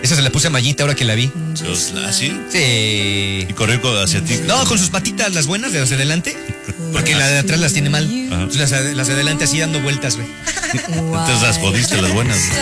Esa se la puse a Mayita ahora que la vi. ¿Sí? Sí. Y corrió hacia ti. No, con sus patitas, las buenas, de las de adelante. Porque la de atrás las tiene mal. Entonces las de adelante así dando vueltas, güey. Entonces las jodiste, las buenas.